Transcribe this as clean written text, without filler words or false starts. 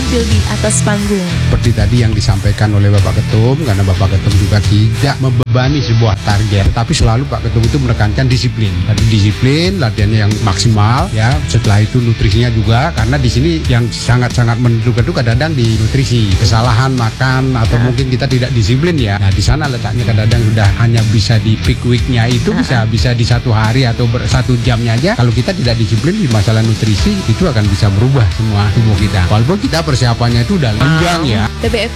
tampil di atas panggung. Seperti tadi yang disampaikan oleh Bapak Ketum, karena Bapak Ketum juga tidak membebani sebuah target, tapi selalu Pak Ketum itu menekankan disiplin. Tadi disiplin, latihannya yang maksimal, ya. Setelah itu nutrisinya juga, karena di sini yang sangat-sangat menentukan itu kadang-kadang di nutrisi, kesalahan makan atau mungkin kita tidak disiplin ya. Nah di sana letaknya kadang-kadang sudah hanya bisa di peak weeknya itu bisa di satu hari atau satu jamnya aja. Kalau kita tidak disiplin di masalah nutrisi itu akan bisa merubah semua tubuh kita. Walaupun kita persiapannya itu udah lengang ya. TBF